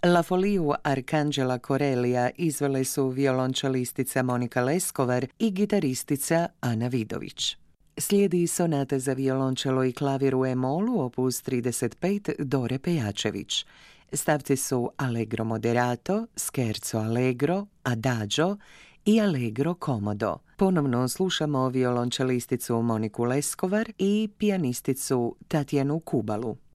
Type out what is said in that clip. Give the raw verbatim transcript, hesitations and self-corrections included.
La Foliju Arcangela Corellia izvele su violončelistica Monika Leskovar i gitaristica Ana Vidović. Slijedi sonata za violončelo i klavir u e-molu, opus trideset pet, Dore Pejačević. Stavci su Allegro moderato, Scherzo allegro, Adagio i Allegro comodo. Ponovno slušamo violončelisticu Moniku Leskovar i pijanisticu Tatjanu Kubalu.